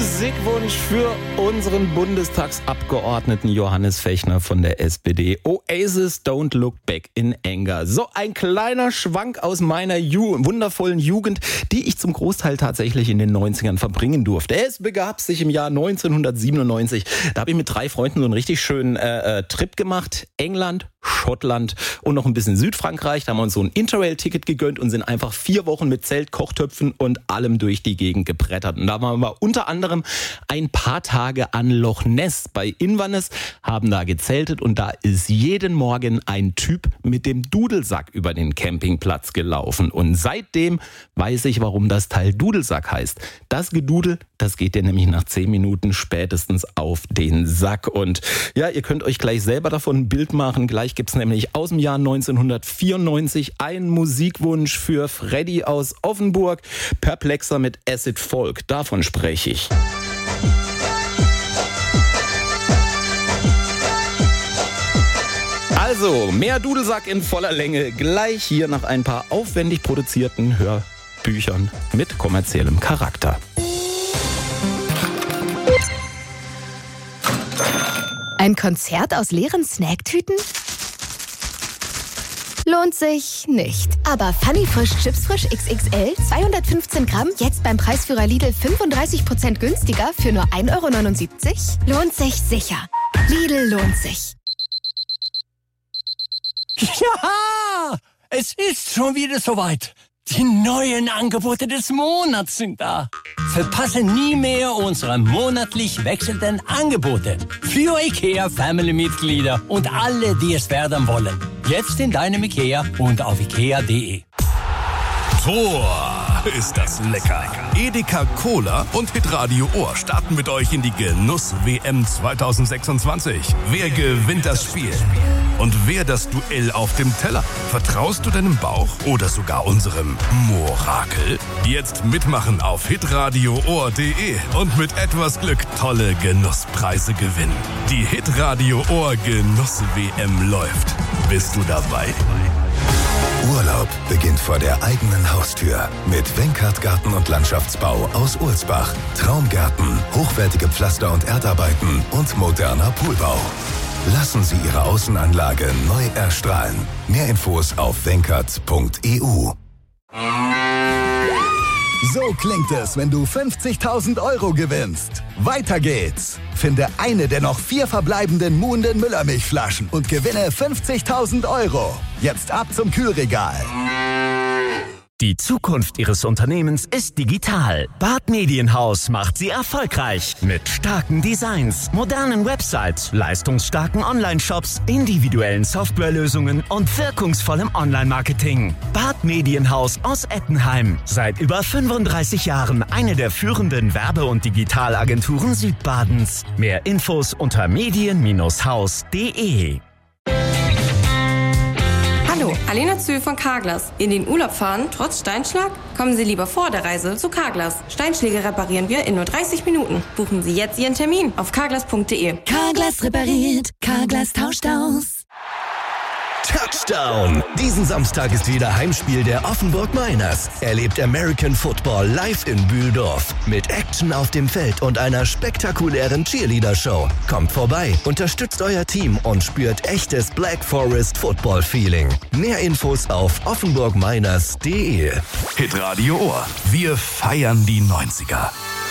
Musikwunsch für unseren Bundestagsabgeordneten Johannes Fechner von der SPD. Oasis, Don't Look Back in Anger. So ein kleiner Schwank aus meiner wundervollen Jugend, die ich zum Großteil tatsächlich in den 90ern verbringen durfte. Es begab sich im Jahr 1997. Da habe ich mit 3 Freunden so einen richtig schönen Trip gemacht. England, Schottland und noch ein bisschen Südfrankreich. Da haben wir uns so ein Interrail-Ticket gegönnt und sind einfach 4 Wochen mit Zelt, Kochtöpfen und allem durch die Gegend gebrettert. Und da waren wir unter anderem ein paar Tage an Loch Ness bei Inverness, haben da gezeltet und da ist jeden Morgen ein Typ mit dem Dudelsack über den Campingplatz gelaufen. Und seitdem weiß ich, warum das Teil Dudelsack heißt. Das Gedudel, das geht dir nämlich nach 10 Minuten spätestens auf den Sack. Und ja, ihr könnt euch gleich selber davon ein Bild machen. Gleich gibt's nämlich aus dem Jahr 1994 einen Musikwunsch für Freddy aus Offenburg. Perplexer mit Acid Folk, davon spreche ich. Also, mehr Dudelsack in voller Länge, gleich hier nach ein paar aufwendig produzierten Hörbüchern mit kommerziellem Charakter. Ein Konzert aus leeren Snacktüten? Lohnt sich nicht. Aber Funny Frisch Chips Frisch XXL 215 Gramm jetzt beim Preisführer Lidl 35% günstiger für nur 1,79 €? Lohnt sich sicher. Lidl lohnt sich. Ja, es ist schon wieder soweit. Die neuen Angebote des Monats sind da. Verpasse nie mehr unsere monatlich wechselnden Angebote. Für IKEA-Family-Mitglieder und alle, die es werden wollen. Jetzt in deinem IKEA und auf ikea.de. Tor, ist das lecker. Edeka Cola und Hitradio Ohr starten mit euch in die Genuss-WM 2026. Wer gewinnt das Spiel? Und wer das Duell auf dem Teller? Vertraust du deinem Bauch oder sogar unserem Morakel? Jetzt mitmachen auf hitradioohr.de und mit etwas Glück tolle Genusspreise gewinnen. Die Hitradio Ohr Genuss-WM läuft. Bist du dabei? Urlaub beginnt vor der eigenen Haustür mit Wenkert Garten und Landschaftsbau aus Ulsbach. Traumgärten, hochwertige Pflaster- und Erdarbeiten und moderner Poolbau. Lassen Sie Ihre Außenanlage neu erstrahlen. Mehr Infos auf wenkert.eu. So klingt es, wenn du 50.000 € gewinnst. Weiter geht's. Finde eine der noch 4 verbleibenden Muhnden Müllermilchflaschen und gewinne 50.000 €. Jetzt ab zum Kühlregal. Die Zukunft Ihres Unternehmens ist digital. Barth Medienhaus macht Sie erfolgreich. Mit starken Designs, modernen Websites, leistungsstarken Online-Shops, individuellen Softwarelösungen und wirkungsvollem Online-Marketing. Barth Medienhaus aus Ettenheim. Seit über 35 Jahren eine der führenden Werbe- und Digitalagenturen Südbadens. Mehr Infos unter medien-haus.de. Hallo, Alena Zühl von Carglass. In den Urlaub fahren, trotz Steinschlag? Kommen Sie lieber vor der Reise zu Carglass. Steinschläge reparieren wir in nur 30 Minuten. Buchen Sie jetzt Ihren Termin auf carglass.de. Carglass repariert, Carglass tauscht aus. Touchdown! Diesen Samstag ist wieder Heimspiel der Offenburg Miners. Erlebt American Football live in Bühldorf. Mit Action auf dem Feld und einer spektakulären Cheerleader-Show. Kommt vorbei, unterstützt euer Team und spürt echtes Black Forest Football-Feeling. Mehr Infos auf offenburgminers.de. Hitradio Ohr. Wir feiern die 90er.